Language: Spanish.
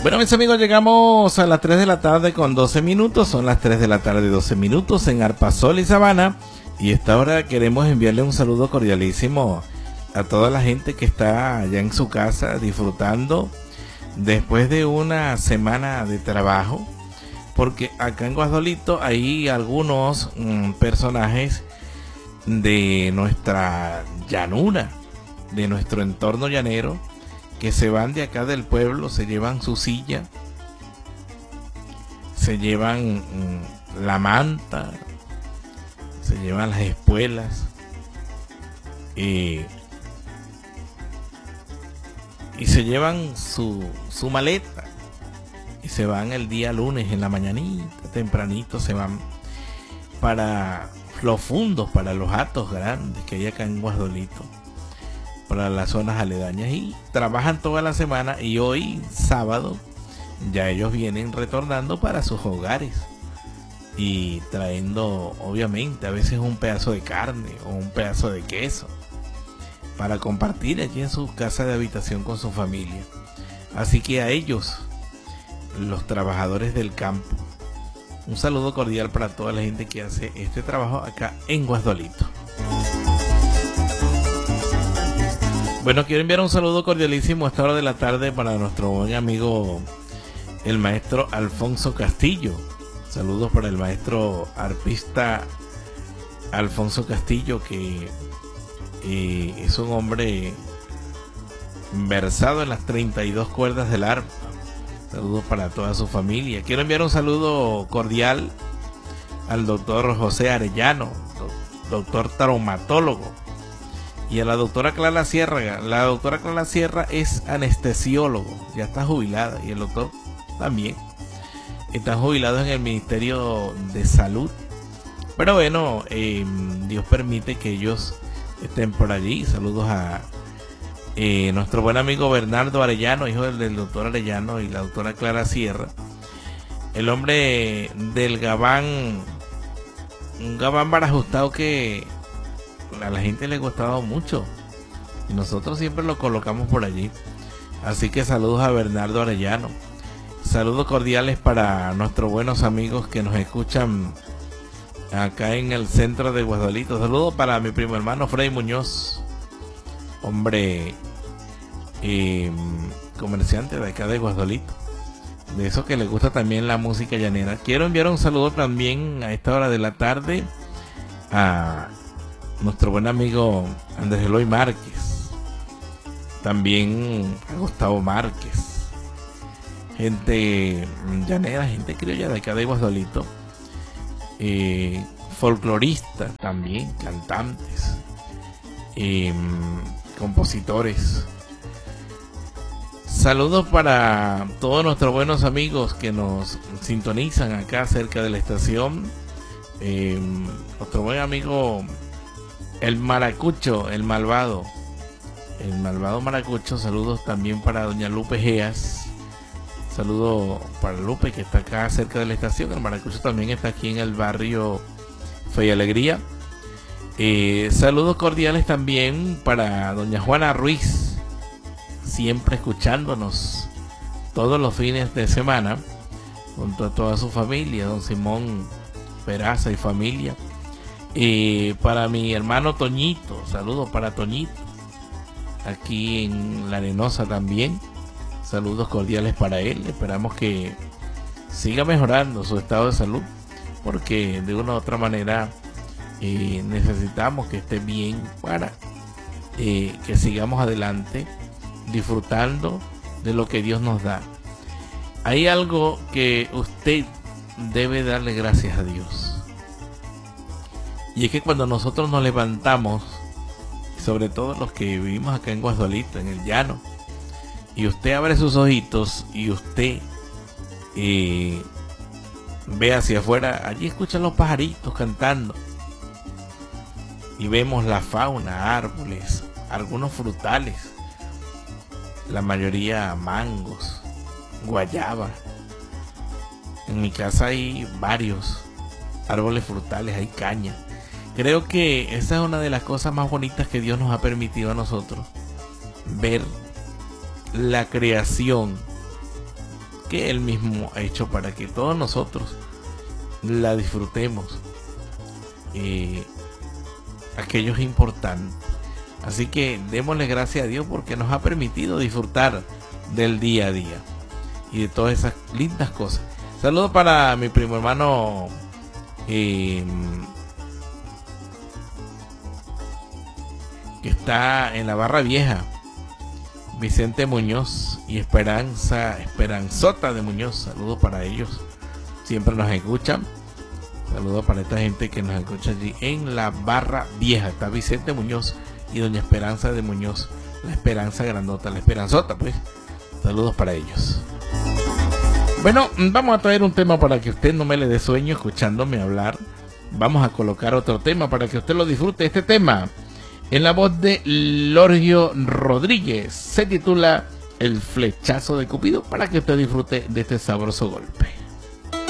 Bueno, mis amigos, llegamos a las 3 de la tarde con 12 minutos. Son las 3 de la tarde 12 minutos en Arpazol y Sabana. Y a esta hora queremos enviarle un saludo cordialísimo a toda la gente que está allá en su casa disfrutando después de una semana de trabajo. Porque acá en Guasdolito hay algunos personajes de nuestra llanura, de nuestro entorno llanero, que se van de acá del pueblo, se llevan su silla, se llevan la manta, se llevan las espuelas y se llevan su maleta y se van el día lunes en la mañanita, tempranito se van para los fundos, para los hatos grandes que hay acá en Guasdolito, para las zonas aledañas, y trabajan toda la semana, y hoy sábado ya ellos vienen retornando para sus hogares y trayendo obviamente a veces un pedazo de carne o un pedazo de queso para compartir allí en su casa de habitación con su familia. Así que a ellos, los trabajadores del campo, un saludo cordial para toda la gente que hace este trabajo acá en Guasdolito. Bueno, quiero enviar un saludo cordialísimo a esta hora de la tarde para nuestro buen amigo el maestro Alfonso Castillo. Saludos para el maestro arpista Alfonso Castillo, que es un hombre versado en las 32 cuerdas del arpa. Saludos para toda su familia. Quiero enviar un saludo cordial al doctor José Arellano, doctor traumatólogo, y a la doctora Clara Sierra. La doctora Clara Sierra es anestesiólogo, ya está jubilada, y el doctor también están jubilados en el Ministerio de Salud. Pero bueno, Dios permite que ellos estén por allí. Saludos a nuestro buen amigo Bernardo Arellano, hijo del doctor Arellano y la doctora Clara Sierra, el hombre del gabán, un gabán barajustado que a la gente le ha gustado mucho y nosotros siempre lo colocamos por allí. Así que saludos a Bernardo Arellano. Saludos cordiales para nuestros buenos amigos que nos escuchan acá en el centro de Guasdolito. Saludos para mi primo hermano Freddy Muñoz, hombre comerciante de acá de Guasdolito, de eso que le gusta también la música llanera. Quiero enviar un saludo también a esta hora de la tarde a nuestro buen amigo Andrés Eloy Márquez, también a Gustavo Márquez, gente llanera, gente criolla de acá de Guasdolito, folcloristas también, cantantes, compositores. Saludos para todos nuestros buenos amigos que nos sintonizan acá cerca de la estación. Nuestro buen amigo el Maracucho, el malvado Maracucho. Saludos también para doña Lupe Geas. Saludos para Lupe, que está acá cerca de la estación. El Maracucho también está aquí en el barrio Fe y Alegría. Saludos cordiales también para doña Juana Ruiz, siempre escuchándonos todos los fines de semana junto a toda su familia, don Simón Peraza y familia. Para mi hermano Toñito, saludos para Toñito, aquí en La Arenosa también. Saludos cordiales para él. Esperamos que siga mejorando su estado de salud, porque de una u otra manera necesitamos que esté bien para que sigamos adelante disfrutando de lo que Dios nos da. Hay algo que usted debe darle gracias a Dios, y es que cuando nosotros nos levantamos, sobre todo los que vivimos acá en Guasdolito, en el llano, y usted abre sus ojitos y usted ve hacia afuera, allí escuchan los pajaritos cantando, y vemos la fauna, árboles, algunos frutales, la mayoría mangos, guayaba. En mi casa hay varios árboles frutales, hay caña. Creo que esa es una de las cosas más bonitas que Dios nos ha permitido a nosotros, ver la creación que Él mismo ha hecho para que todos nosotros la disfrutemos. Aquello es importante. Así que démosle gracias a Dios porque nos ha permitido disfrutar del día a día y de todas esas lindas cosas. Saludos para mi primo hermano que está en la Barra Vieja, Vicente Muñoz y Esperanzota de Muñoz. Saludos para ellos, siempre nos escuchan. Saludos para esta gente que nos escucha allí en la Barra Vieja. Está Vicente Muñoz y doña Esperanza de Muñoz, la Esperanza grandota, la Esperanzota, pues. Saludos para ellos. Bueno, vamos a traer un tema para que usted no me le dé sueño escuchándome hablar. Vamos a colocar otro tema para que usted lo disfrute. Este tema, en la voz de Lorgio Rodríguez, se titula El flechazo de Cupido, para que usted disfrute de este sabroso golpe.